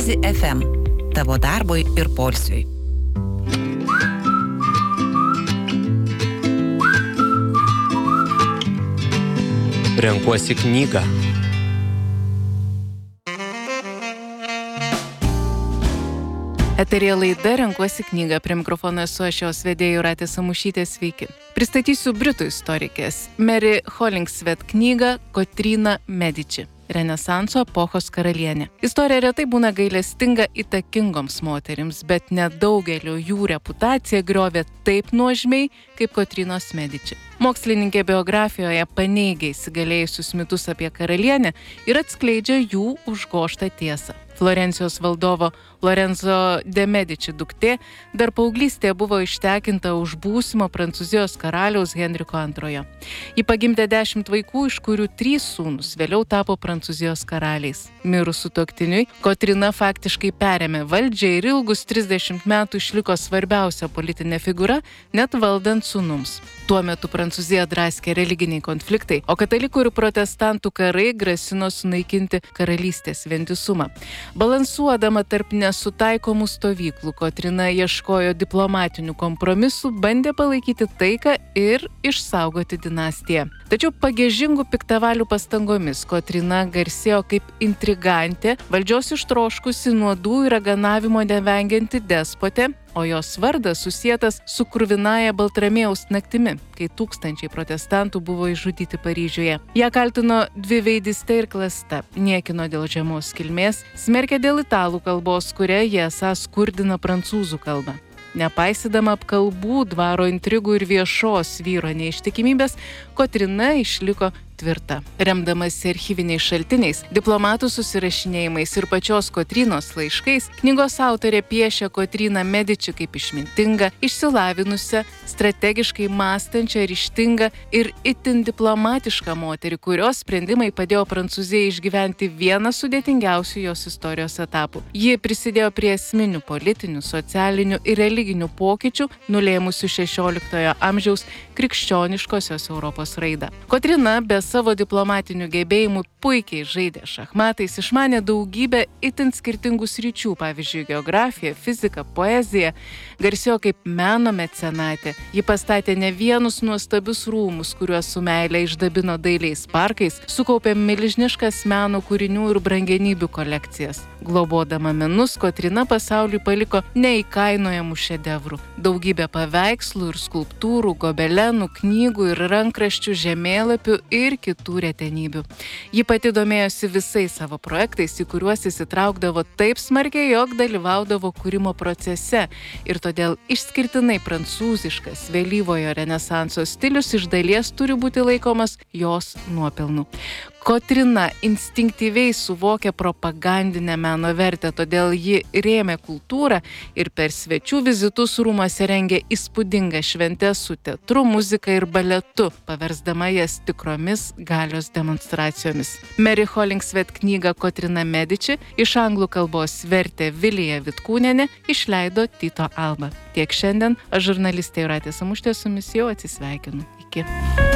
Easy FM. Tavo darbui ir poilsiui. Renkuosi knygą. Eteryje laida Renkuosi knygą. Prie mikrofono esu aš, jos vedėja Jūratė Samušytė. Sveiki. Pristatysiu britų istorikės Mary Hollingsworth knygą Kotryna Medici. Renesanso epochos karalienė. Istorija retai būna gailestinga įtakingoms moterims, bet nedaugelio jų reputacija griovė taip nuožmiai, kaip Kotrynos Medici. Mokslininkė biografijoje paneigia įsigalėjusius mitus apie karalienę ir atskleidžia jų užgoštą tiesą. Florencijos valdovo Lorenzo de Medici duktė dar paauglystėje buvo ištekinta už būsimo Prancūzijos karaliaus Henriko II. Ji pagimdė 10 vaikų, iš kurių 3 sūnūs vėliau tapo Prancūzijos karaliais. Mirus sutuoktiniui, Kotryna faktiškai perėmė valdžią ir ilgus 30 metų išliko svarbiausia politinė figūra, net valdant sūnums. Tuo metu Prancūziją draskė religiniai konfliktai, o katalikų ir protestantų karai grasino sunaikinti karalystės vientisumą. Balansuodama tarp nesutaikomų stovyklų, Kotryna ieškojo diplomatinių kompromisų, bandė palaikyti taiką ir išsaugoti dinastiją. Tačiau pagiežingų piktavalių pastangomis Kotryna garsėjo kaip intrigantė, valdžios ištroškusi, nuodų ir raganavimo nevengianti despotė, o jos vardas susietas su kruvinaja Baltramiejaus naktimi, kai tūkstančiai protestantų buvo išžudyti Paryžiuje. Ją kaltino dviveidyste ir klasta, niekino dėl žemos kilmės, smerkė dėl italų kalbos, kuria jie esą skurdina prancūzų kalbą. Nepaisydama apkalbų, dvaro intrigų ir viešos vyro neištikimybės, Kotryna išliko tvirta. Remdamasi archyviniais šaltiniais, diplomatų susirašinėjimais ir pačios Kotrynos laiškais, knygos autorė piešia Kotryną Medici kaip išmintingą, išsilavinusią, strategiškai mąstančią, ryžtingą ir itin diplomatišką moterį, kurios sprendimai padėjo Prancūzijai išgyventi vieną sudėtingiausių jos istorijos etapų. Ji prisidėjo prie esminių politinių, socialinių ir religinių pokyčių, nulėmusių 16 amžiaus krikščioniškosios Europos raidą. Kotryna be savo diplomatinių gebėjimų puikiai žaidė šachmatais, išmanė daugybę itin skirtingų sričių, pavyzdžiui, geografiją, fiziką, poeziją, garsėjo kaip meno mecenatė. Ji pastatė ne vienus nuostabius rūmus, kuriuos su meile išdabino dailiais parkais, sukaupė milžiniškas meno kūrinių ir brangenybių kolekcijas. Globodama menus, Kotryna pasauliui paliko neįkainojamų šedevrų. Daugybė paveikslų ir skulptūrų, gobelenų, knygų ir rankraščių, žemėlapių ir kitų retenybių. Ji pati domėjosi visais savo projektais, į kuriuos įsitraukdavo taip smarkiai, jog dalyvaudavo kūrimo procese, ir todėl išskirtinai prancūziškas vėlyvojo renesanso stilius iš dalies turi būti laikomas jos nuopelnu. Kotryna instinktyviai suvokė propagandinę meno vertę, todėl ji rėmė kultūrą ir per svečių vizitus rūmuose rengė įspūdingas šventes su teatru, muzika ir baletu, paversdama jas tikromis galios demonstracijomis. Mary Hollingsworth knygą Kotryna Medici iš anglų kalbos vertė Vilija Vitkūnienė, išleido Tyto Alba. Tiek šiandien, aš žurnalistė Jūratė Samušytė su jumis jau atsisveikinu. Iki.